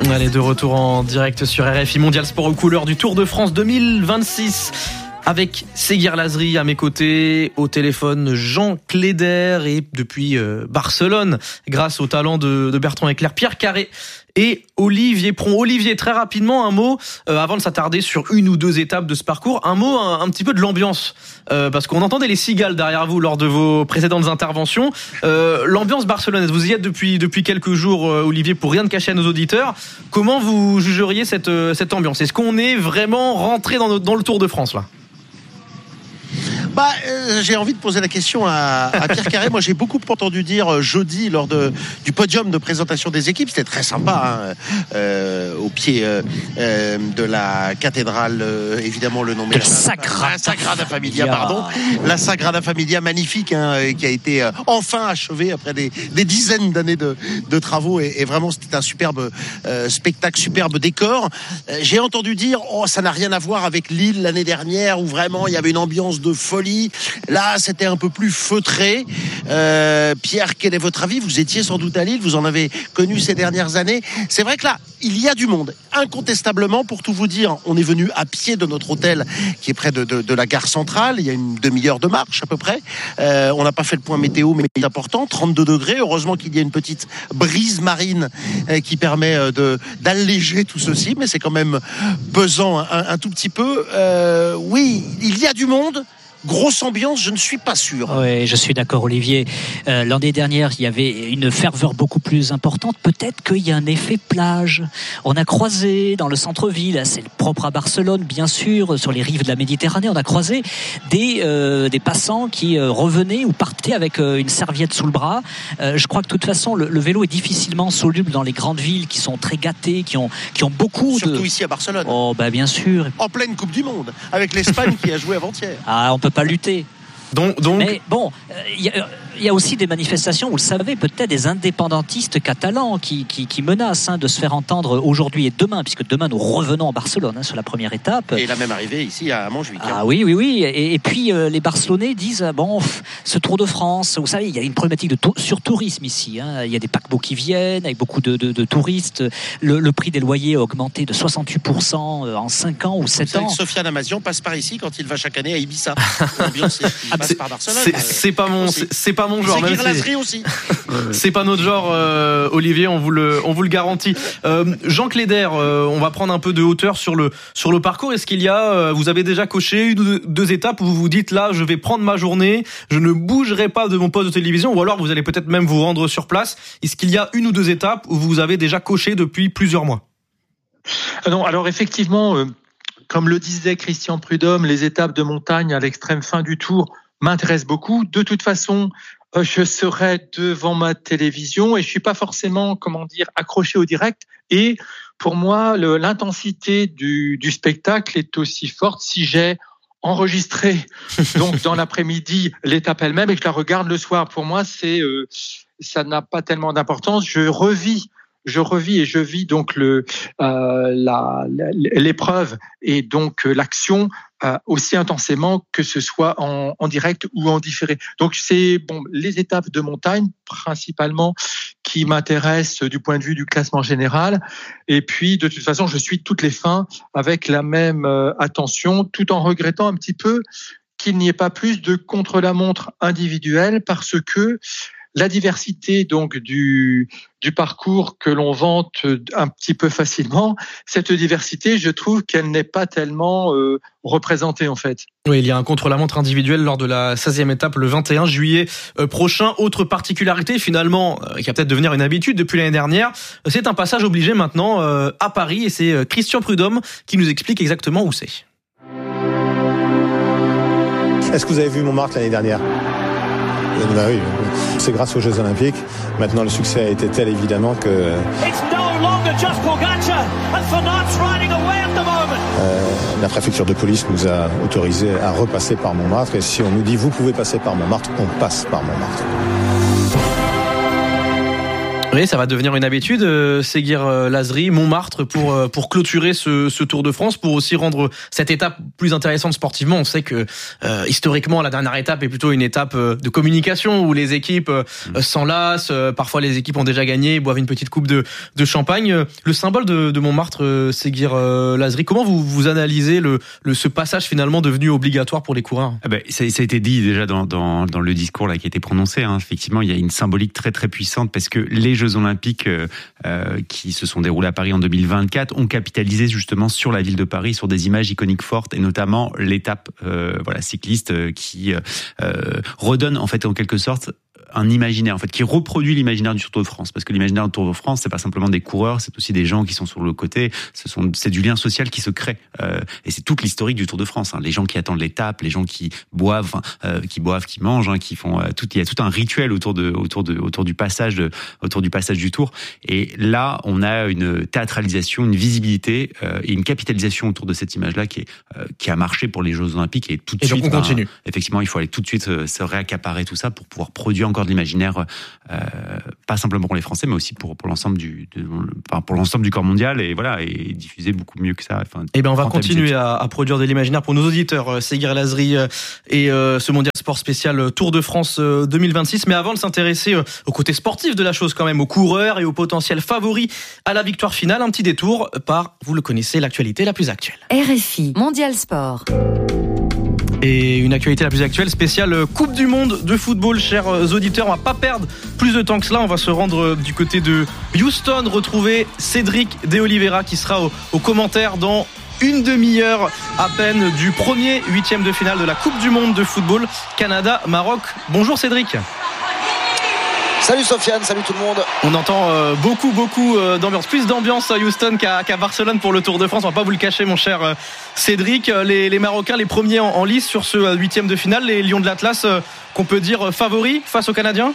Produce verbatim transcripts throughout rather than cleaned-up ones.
Allez, de retour en direct sur R F I Mondial Sport aux couleurs du Tour de France deux mille vingt-six. Avec Seguir Lazri à mes côtés, au téléphone Jean Cléder et depuis euh, Barcelone, grâce au talent de, de Bertrand Eclair, Pierre Carré et Olivier Pron. Olivier, très rapidement, un mot, euh, avant de s'attarder sur une ou deux étapes de ce parcours, un mot un, un petit peu de l'ambiance, euh, parce qu'on entendait les cigales derrière vous lors de vos précédentes interventions. Euh, l'ambiance barcelonaise, vous y êtes depuis, depuis quelques jours, euh, Olivier, pour rien de cacher à nos auditeurs. Comment vous jugeriez cette, euh, cette ambiance ? Est-ce qu'on est vraiment rentré dans, dans le Tour de France, là ? Bah, euh, j'ai envie de poser la question à, à Pierre Carré. Moi, j'ai beaucoup entendu dire euh, jeudi lors de, du podium de présentation des équipes. C'était très sympa, hein, euh, au pied euh, euh, de la cathédrale, euh, évidemment, le nom. La Sagrada, la Sagrada Familia, pardon. La Sagrada Familia, magnifique, hein, qui a été euh, enfin achevée après des, des dizaines d'années de, de travaux. Et, et vraiment, c'était un superbe euh, spectacle, superbe décor. Euh, j'ai entendu dire, oh, ça n'a rien à voir avec Lille l'année dernière, où vraiment il y avait une ambiance de folie. Là, c'était un peu plus feutré. Euh, Pierre, quel est votre avis ? Vous étiez sans doute à Lille, vous en avez connu ces dernières années. C'est vrai que là, il y a du monde. Incontestablement, pour tout vous dire, on est venu à pied de notre hôtel qui est près de, de, de la gare centrale. Il y a une demi-heure de marche à peu près. Euh, on n'a pas fait le point météo, mais c'est important. trente-deux degrés. Heureusement qu'il y a une petite brise marine euh, qui permet de, d'alléger tout ceci, mais c'est quand même pesant un, un tout petit peu. Euh, oui, il y a du monde. Grosse ambiance, je ne suis pas sûr. Oui, je suis d'accord, Olivier. Euh, l'année dernière, il y avait une ferveur beaucoup plus importante. Peut-être qu'il y a un effet plage. On a croisé dans le centre-ville, c'est propre à Barcelone, bien sûr, sur les rives de la Méditerranée, on a croisé des, euh, des passants qui euh, revenaient ou partaient avec euh, une serviette sous le bras. Euh, je crois que de toute façon, le, le vélo est difficilement soluble dans les grandes villes qui sont très gâtées, qui ont, qui ont beaucoup Surtout de... Surtout ici à Barcelone. Oh, bah bien sûr. En pleine Coupe du Monde, avec l'Espagne qui a joué avant-hier. Ah, on peut pas lutter. Donc, donc... Mais bon, il euh, y, y a aussi des manifestations, vous le savez, peut-être des indépendantistes catalans qui, qui, qui menacent hein, de se faire entendre aujourd'hui et demain, puisque demain nous revenons en Barcelone hein, sur la première étape. Et la même arrivée ici à Montjuic. Ah hein. oui, oui, oui. Et, et puis euh, les Barcelonais disent bon, ce Tour de France, vous savez, il y a une problématique de tour, surtourisme ici. Hein. Il y a des paquebots qui viennent avec beaucoup de, de, de touristes. Le, le prix des loyers a augmenté de soixante-huit pour cent en cinq ans ou sept ans. Sofiane Amazian passe par ici quand il va chaque année à Ibiza. L'ambiance est, il passe par Barcelone. C'est, c'est pas mon, c'est, c'est pas mon genre. C'est Lazri aussi. C'est pas notre genre, euh, Olivier. On vous le, on vous le garantit. Euh, Jean Cléder, euh, on va prendre un peu de hauteur sur le, sur le parcours. Est-ce qu'il y a, euh, vous avez déjà coché une ou deux, deux étapes où vous vous dites là, je vais prendre ma journée, je ne bougerai pas de mon poste de télévision, ou alors vous allez peut-être même vous rendre sur place. Est-ce qu'il y a une ou deux étapes où vous avez déjà coché depuis plusieurs mois ? Non, alors effectivement, euh, comme le disait Christian Prudhomme, les étapes de montagne à l'extrême fin du Tour m'intéresse beaucoup. De toute façon, euh, je serai devant ma télévision et je suis pas forcément, comment dire, accroché au direct. Et pour moi, le, l'intensité du, du spectacle est aussi forte si j'ai enregistré donc dans l'après-midi l'étape elle-même et que je la regarde le soir. Pour moi, c'est euh, ça n'a pas tellement d'importance. Je revis. Je revis et je vis donc le, euh, la, la, l'épreuve et donc l'action euh, aussi intensément que ce soit en, en direct ou en différé. Donc c'est bon les étapes de montagne principalement qui m'intéressent du point de vue du classement général. Et puis de toute façon je suis toutes les fins avec la même euh, attention, tout en regrettant un petit peu qu'il n'y ait pas plus de contre-la-montre individuelle parce que la diversité donc du du parcours que l'on vante un petit peu facilement, cette diversité, je trouve qu'elle n'est pas tellement euh, représentée en fait. Oui, il y a un contre-la-montre individuel lors de la seizième étape le vingt et un juillet prochain. Autre particularité finalement, euh, qui va peut-être devenir une habitude depuis l'année dernière, c'est un passage obligé maintenant euh, à Paris et c'est Christian Prudhomme qui nous explique exactement où c'est. Est-ce que vous avez vu Montmartre l'année dernière ? Ben oui, c'est grâce aux Jeux Olympiques. Maintenant, le succès a été tel, évidemment, que euh, la préfecture de police nous a autorisé à repasser par Montmartre. Et si on nous dit, vous pouvez passer par Montmartre, on passe par Montmartre. Oui, ça va devenir une habitude, euh, Seguir euh, Lazri, Montmartre, pour euh, pour clôturer ce, ce Tour de France, pour aussi rendre cette étape plus intéressante sportivement. On sait que euh, historiquement, la dernière étape est plutôt une étape euh, de communication où les équipes euh, s'enlacent. Euh, parfois, les équipes ont déjà gagné, boivent une petite coupe de de champagne. Le symbole de, de Montmartre, euh, Seguir euh, Lazri. Comment vous vous analysez le, le ce passage finalement devenu obligatoire pour les coureurs? Ah ben, ça, ça a été dit déjà dans dans dans le discours là qui a été prononcé. Hein. Effectivement, il y a une symbolique très très puissante parce que les Jeux Olympiques euh, euh, qui se sont déroulés à Paris en deux mille vingt-quatre ont capitalisé justement sur la ville de Paris, sur des images iconiques fortes et notamment l'étape euh, voilà cycliste euh, qui euh, redonne en fait en quelque sorte un imaginaire en fait qui reproduit l'imaginaire du Tour de France, parce que l'imaginaire du Tour de France c'est pas simplement des coureurs, c'est aussi des gens qui sont sur le côté, ce sont c'est du lien social qui se crée euh, et c'est toute l'historique du Tour de France, hein. Les gens qui attendent l'étape, les gens qui boivent euh, qui boivent qui mangent, hein, qui font euh, tout, il y a tout un rituel autour de autour de autour du passage de autour du passage du Tour, et là on a une théâtralisation, une visibilité euh, et une capitalisation autour de cette image là qui est euh, qui a marché pour les Jeux Olympiques, et tout de et suite donc on continue. Ben, effectivement il faut aller tout de suite euh, se réaccaparer tout ça pour pouvoir produire encore de l'imaginaire, euh, pas simplement pour les Français, mais aussi pour pour l'ensemble du, de, enfin pour l'ensemble du corps mondial, et voilà, et diffuser beaucoup mieux que ça. Enfin, et ben on va continuer à, à produire de l'imaginaire pour nos auditeurs. Seguir Lazri et euh, ce Mondial Sport spécial Tour de France deux mille vingt-six. Mais avant de s'intéresser euh, au côté sportif de la chose, quand même, aux coureurs et aux potentiels favoris à la victoire finale, un petit détour par, vous le connaissez, l'actualité la plus actuelle. R F I Mondial Sport. Et une actualité la plus actuelle, spéciale Coupe du Monde de football, chers auditeurs. On va pas perdre plus de temps que cela. On va se rendre du côté de Houston, retrouver Cédric De Oliveira qui sera au, au commentaire dans une demi-heure à peine du premier huitième de finale de la Coupe du Monde de football Canada-Maroc. Bonjour Cédric. Salut Sofiane, salut tout le monde. On entend euh, beaucoup, beaucoup euh, d'ambiance, plus d'ambiance à Houston qu'à, qu'à Barcelone pour le Tour de France. On va pas vous le cacher, mon cher euh, Cédric. Les, les Marocains, les premiers en, en lice sur ce euh, huitième de finale, les Lions de l'Atlas, euh, qu'on peut dire euh, favoris face aux Canadiens.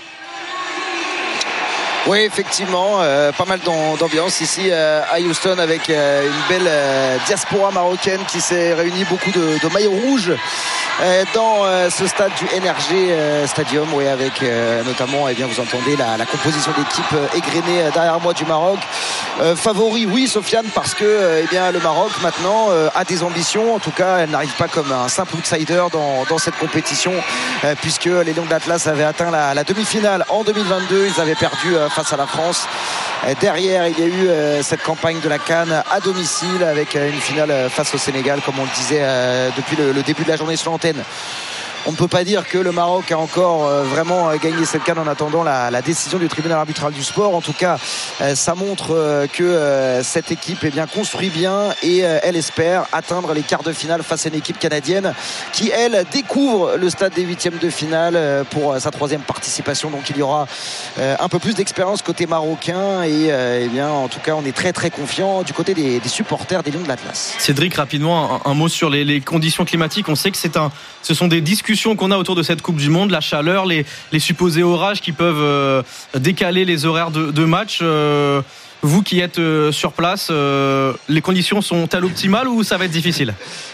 Oui, effectivement, euh, pas mal d'ambiance ici euh, à Houston, avec euh, une belle euh, diaspora marocaine qui s'est réunie, beaucoup de, de maillots rouges euh, dans euh, ce stade du N R G euh, Stadium, oui, avec euh, notamment, eh bien, vous entendez la, la composition d'équipe euh, égrenée euh, derrière moi du Maroc. Euh, favori, oui, Sofiane, parce que euh, eh bien, le Maroc maintenant euh, a des ambitions. En tout cas, elle n'arrive pas comme un simple outsider dans, dans cette compétition, euh, puisque les Lions de l'Atlas avaient atteint la, la demi-finale en deux mille vingt-deux. Ils avaient perdu euh, face à la France. Derrière, il y a eu euh, cette campagne de la CAN à domicile, avec euh, une finale euh, face au Sénégal, comme on le disait euh, depuis le, le début de la journée sur l'antenne. On ne peut pas dire que le Maroc a encore euh, vraiment gagné cette CAN en attendant la, la décision du tribunal arbitral du sport. En tout cas, euh, ça montre euh, que euh, cette équipe eh bien, construit bien, et euh, elle espère atteindre les quarts de finale face à une équipe canadienne qui, elle, découvre le stade des huitièmes de finale euh, pour euh, sa troisième participation. Donc il y aura euh, un peu plus d'expérience côté marocain, et euh, eh bien, en tout cas, on est très très confiant du côté des, des supporters des Lions de l'Atlas. Cédric, rapidement, un, un mot sur les, les conditions climatiques. On sait que c'est un, ce sont des discussions qu'on a autour de cette Coupe du Monde, la chaleur, les, les supposés orages qui peuvent euh, décaler les horaires de, de match. Euh, vous qui êtes euh, sur place, euh, les conditions sont-elles optimales ou ça va être difficile ?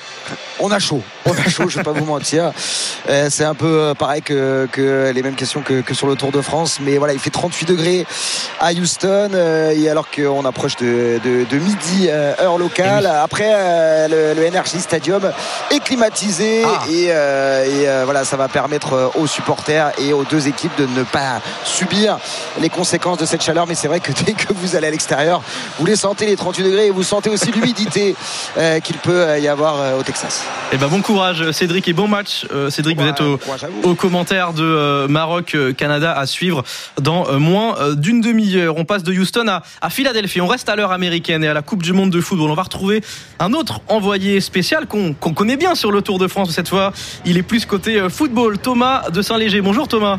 On a chaud, on a chaud, je vais pas vous mentir. Euh, c'est un peu pareil que, que les mêmes questions que, que sur le Tour de France, mais voilà, il fait trente-huit degrés à Houston, euh, et alors qu'on approche de, de, de midi euh, heure locale. Après, euh, le, le N R G Stadium est climatisé, ah. et, euh, et euh, voilà, ça va permettre aux supporters et aux deux équipes de ne pas subir les conséquences de cette chaleur. Mais c'est vrai que dès que vous allez à l'extérieur, vous les sentez, les trente-huit degrés, et vous sentez aussi l'humidité euh, qu'il peut y avoir euh, au Texas. Eh ben bon courage Cédric, et bon match. Euh, Cédric, bon, vous êtes au, au commentaire de euh, Maroc-Canada à suivre dans euh, moins euh, d'une demi-heure. On passe de Houston à, à Philadelphie. On reste à l'heure américaine et à la Coupe du Monde de football. On va retrouver un autre envoyé spécial qu'on, qu'on connaît bien sur le Tour de France. Cette fois, il est plus côté euh, football. Thomas de Saint-Léger. Bonjour Thomas.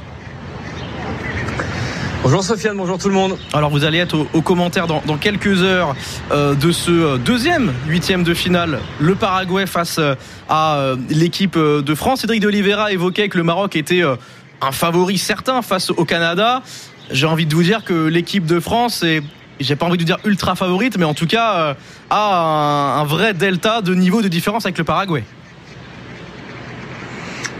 Bonjour Sofiane, bonjour tout le monde. Alors vous allez être au, au commentaire dans, dans quelques heures euh, de ce deuxième huitième de finale, le Paraguay face à euh, l'équipe de France. Cédric De Oliveira évoquait que le Maroc était euh, un favori certain face au Canada. J'ai envie de vous dire que l'équipe de France est, j'ai pas envie de dire ultra favorite, mais en tout cas euh, a un, un vrai delta de niveau de différence avec le Paraguay.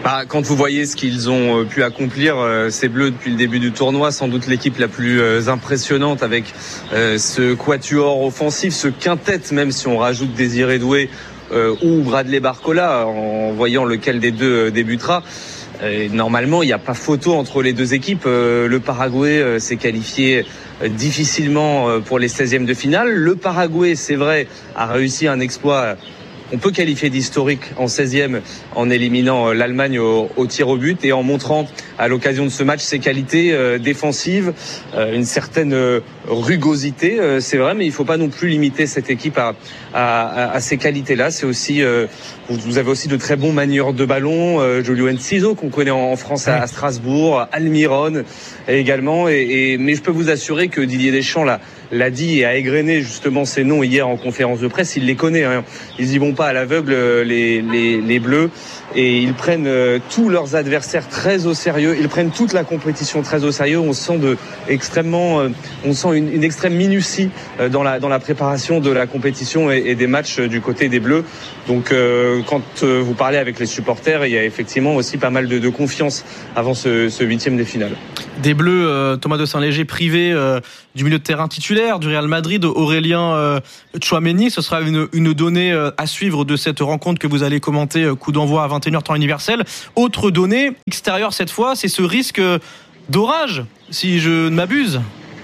Bah, quand vous voyez ce qu'ils ont pu accomplir, euh, ces Bleus depuis le début du tournoi, sans doute l'équipe la plus euh, impressionnante avec euh, ce quatuor offensif, ce quintet, même si on rajoute Désiré Doué euh, ou Bradley Barcola, en voyant lequel des deux euh, débutera. Et normalement, il n'y a pas photo entre les deux équipes. Euh, le Paraguay euh, s'est qualifié euh, difficilement euh, pour les seizièmes de finale. Le Paraguay, c'est vrai, a réussi un exploit qu'on peut qualifier d'historique en seizième en éliminant euh, l'Allemagne au, au tir au but et en montrant à l'occasion de ce match ses qualités euh, défensives, euh, une certaine euh, rugosité, euh, c'est vrai, mais il ne faut pas non plus limiter cette équipe à, à, à ces qualités-là. C'est aussi, euh, vous avez aussi de très bons manieurs de ballon, euh, Julio Enciso qu'on connaît en France à, à Strasbourg, Almiron également. Et, et, mais je peux vous assurer que Didier Deschamps l'a, l'a dit et a égrené justement ces noms hier en conférence de presse. Il les connaît, hein. Ils y vont pas à l'aveugle, les, les, les Bleus, et ils prennent euh, tous leurs adversaires très au sérieux. Ils prennent toute la compétition très au sérieux. On sent de extrêmement, euh, on sent une, une extrême minutie euh, dans la dans la préparation de la compétition et, et des matchs euh, du côté des Bleus. Donc euh, quand euh, vous parlez avec les supporters, il y a effectivement aussi pas mal de, de confiance avant ce, ce huitième des finales. Des Bleus, euh, Thomas de Saint-Léger privé euh, du milieu de terrain titulaire du Real Madrid, Aurélien euh, Tchouaméni. Ce sera une, une donnée euh, à suivre de cette rencontre que vous allez commenter, euh, coup d'envoi à vingt et une heures temps universel. Autre donnée extérieure cette fois, c'est ce risque d'orage, si je ne m'abuse.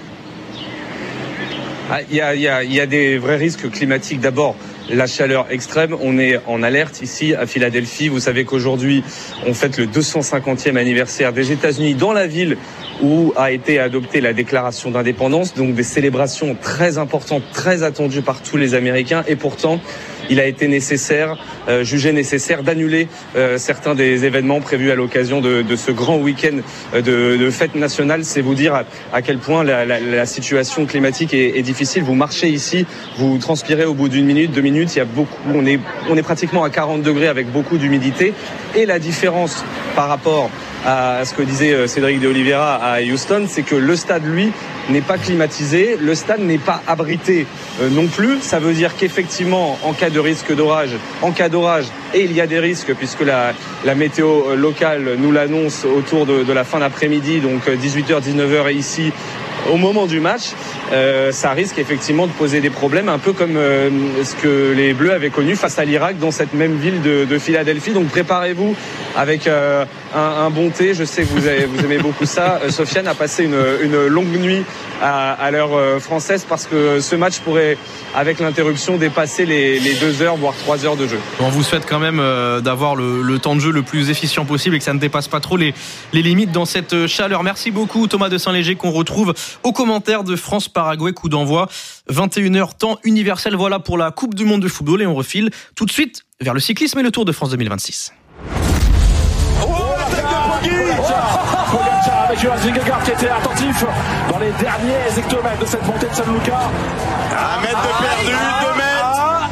Ah, il y a, il y a, il y a des vrais risques climatiques. D'abord, la chaleur extrême. On est en alerte ici à Philadelphie. Vous savez qu'aujourd'hui, on fête le deux cent cinquantième anniversaire des États-Unis dans la ville où a été adoptée la déclaration d'indépendance. Donc des célébrations très importantes, très attendues par tous les Américains. Et pourtant, il a été nécessaire, euh, jugé nécessaire d'annuler euh, certains des événements prévus à l'occasion de, de ce grand week-end de, de fête nationale. C'est vous dire à, à quel point la, la, la situation climatique est, est difficile. Vous marchez ici, vous transpirez au bout d'une minute, deux minutes. Il y a beaucoup, on est, on est pratiquement à quarante degrés avec beaucoup d'humidité. Et la différence par rapport à ce que disait Cédric de Oliveira à Houston, c'est que le stade, lui, n'est pas climatisé, le stade n'est pas abrité euh, non plus. Ça veut dire qu'effectivement, en cas de risque d'orage, en cas d'orage, et il y a des risques puisque la, la météo locale nous l'annonce autour de, de la fin d'après-midi, donc dix-huit heures, dix-neuf heures ici, au moment du match, euh, ça risque effectivement de poser des problèmes, un peu comme euh, ce que les Bleus avaient connu face à l'Irak dans cette même ville de, de Philadelphie. Donc préparez-vous avec euh, un, un bon thé. Je sais que vous, avez, vous aimez beaucoup ça. Euh, Sofiane a passé une, une longue nuit à, à l'heure euh, française parce que ce match pourrait, avec l'interruption, dépasser les, les deux heures, voire trois heures de jeu. On vous souhaite quand même euh, d'avoir le, le temps de jeu le plus efficient possible et que ça ne dépasse pas trop les, les limites dans cette chaleur. Merci beaucoup Thomas de Saint-Léger qu'on retrouve aux commentaires de France-Paraguay, coup d'envoi vingt et une heures temps universel. Voilà pour la Coupe du Monde de football et on refile tout de suite vers le cyclisme et le Tour de France deux mille vingt-six. Oh, l'attaque de Pogacar Pogacar avec Jonas Vingegaard qui était attentif dans les derniers hectomètres de cette montée de San Luca. Un mètre de perdu, deux mètres.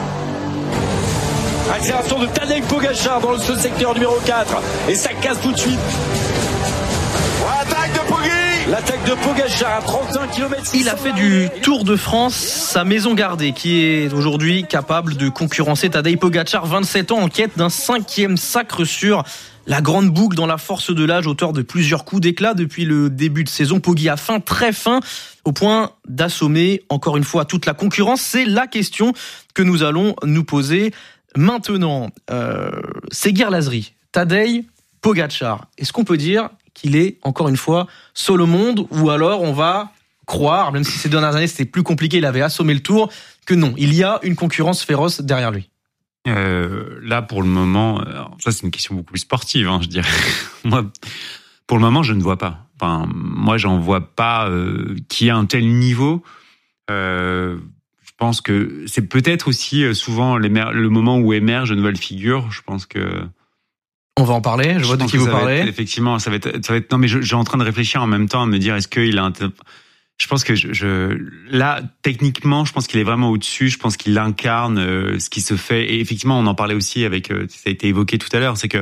Accélération de Tadej Pogacar dans ce secteur numéro quatre et ça casse tout de suite. Attaque de Pogacar. L'attaque de Pogacar à trente et un kilomètres. Il a fait du Tour de France sa maison gardée, qui est aujourd'hui capable de concurrencer Tadej Pogacar, vingt-sept ans, en quête d'un cinquième sacre sur la grande boucle dans la force de l'âge, auteur de plusieurs coups d'éclat depuis le début de saison. Poggi a faim, très faim, au point d'assommer encore une fois toute la concurrence. C'est la question que nous allons nous poser maintenant. Euh, Seguir Lazri, Tadej Pogacar, est-ce qu'on peut dire qu'il est, encore une fois, seul au monde, ou alors on va croire, même si ces dernières années c'était plus compliqué, il avait assommé le Tour, que non, il y a une concurrence féroce derrière lui. Euh, là, pour le moment, ça c'est une question beaucoup plus sportive, hein, je dirais. Moi, pour le moment, je ne vois pas. Enfin, moi, j'en vois pas euh, qui a un tel niveau. Euh, je pense que c'est peut-être aussi souvent le moment où émerge une nouvelle figure. Je pense que on va en parler, je, je vois de qui vous parlez. Être, effectivement, ça va être, ça va être, non, mais je, je suis en train de réfléchir en même temps à me dire, est-ce qu'il a un, je pense que je, je, là, techniquement, je pense qu'il est vraiment au-dessus, je pense qu'il incarne euh, ce qui se fait. Et effectivement, on en parlait aussi avec, euh, ça a été évoqué tout à l'heure, c'est que,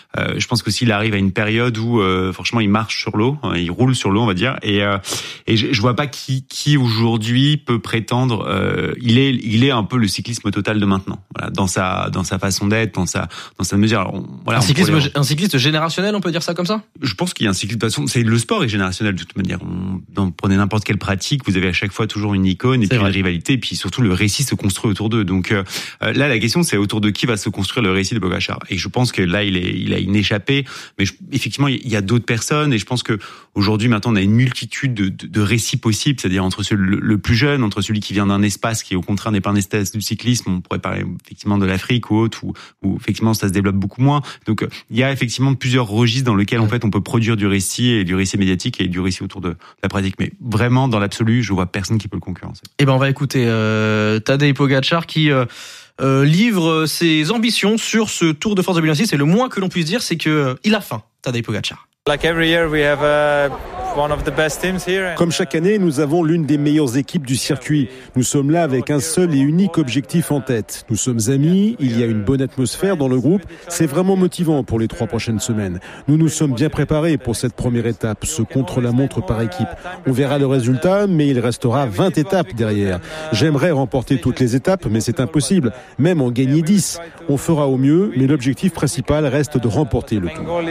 euh, je pense qu'aussi il arrive à une période où euh, franchement il marche sur l'eau, hein, il roule sur l'eau on va dire, et euh, et je, je vois pas qui qui aujourd'hui peut prétendre. Euh, il est il est un peu le cyclisme total de maintenant. Voilà, dans sa dans sa façon d'être, dans sa dans sa mesure. Alors, on, voilà, un cyclisme pourrait... un cycliste générationnel, on peut dire ça comme ça. Je pense qu'il y a un cyclisme de toute façon. C'est le sport est générationnel de toute manière. On, dans, prenez n'importe quelle pratique, vous avez à chaque fois toujours une icône et c'est puis vrai. Une rivalité, et puis surtout le récit se construit autour d'eux. Donc euh, là, la question c'est autour de qui va se construire le récit de Pogačar. Et je pense que là, il est, il a une échappée. Mais je, effectivement, il y a d'autres personnes. Et je pense que aujourd'hui, maintenant, on a une multitude de, de, de récits possibles, c'est-à-dire entre celui, le, le plus jeune, entre celui qui vient d'un espace qui, au contraire, n'est pas un espace du cyclisme. On pourrait parler effectivement de l'Afrique ou autre, où, où effectivement ça se développe beaucoup moins. Donc, il y a effectivement plusieurs registres dans lesquels en fait on peut produire du récit et du récit médiatique et du récit autour de la pratique. Mais vraiment, dans l'absolu, je vois personne qui peut le concurrencer. Eh ben, on va écouter euh, Tadej Pogačar qui euh, euh, livre ses ambitions sur ce Tour de France deux mille vingt-six. Et le moins que l'on puisse dire, c'est que euh, il a faim, Tadej Pogačar. Like every year, we have a... Comme chaque année, nous avons l'une des meilleures équipes du circuit. Nous sommes là avec un seul et unique objectif en tête. Nous sommes amis, il y a une bonne atmosphère dans le groupe. C'est vraiment motivant pour les trois prochaines semaines. Nous nous sommes bien préparés pour cette première étape, ce contre-la-montre par équipe. On verra le résultat, mais il restera vingt étapes derrière. J'aimerais remporter toutes les étapes, mais c'est impossible. Même en gagner dix. On fera au mieux, mais l'objectif principal reste de remporter le Tour.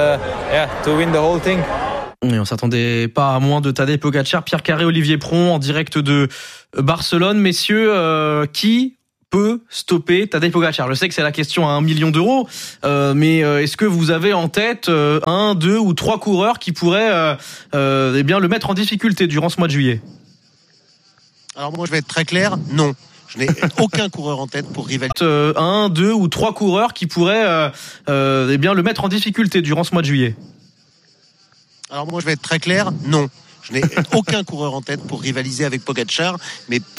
Et on s'attendait pas à moins de Tadej Pogačar. Pierre Carré, Olivier Pron en direct de Barcelone. Messieurs, euh, qui peut stopper Tadej Pogačar? Je sais que c'est la question à un million d'euros, euh, mais euh, est-ce que vous avez en tête euh, un, deux ou trois coureurs qui pourraient euh, euh, eh bien le mettre en difficulté durant ce mois de juillet? Alors moi je vais être très clair, non. Je n'ai aucun coureur en tête pour rivaliser. Euh, un, deux ou trois coureurs qui pourraient euh, euh, eh bien le mettre en difficulté durant ce mois de juillet. Alors moi je vais être très clair, non. Je n'ai aucun coureur en tête pour rivaliser avec Pogačar, mais